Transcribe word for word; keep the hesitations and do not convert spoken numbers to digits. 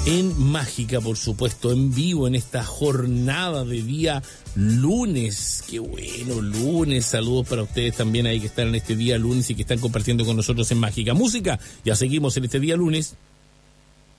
en Mágica, por supuesto, en vivo en esta jornada de día lunes. Qué bueno, lunes. Saludos para ustedes también ahí que están en este día lunes y que están compartiendo con nosotros en Mágica Música. Ya seguimos en este día lunes.